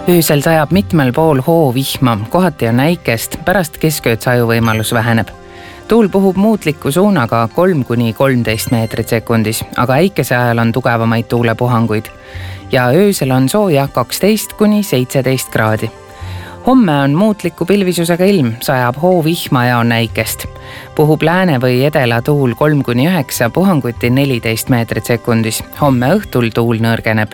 Öösel sajab mitmel pool hoovihma, kohati on äikest, pärast keskööd sajuvõimalus väheneb. Tuul puhub muutliku suunaga 3–13 meetrit sekundis, aga äikese ajal on tugevamaid tuulepuhanguid. Ja öösel on sooja 12–17 kraadi. Homme on muutliku pilvisusega ilm, sajab hoovihma ja on äikest. Puhub lääne või edela tuul 3–9, puhanguti 14 meetrit sekundis. Homme õhtul tuul nõrgeneb.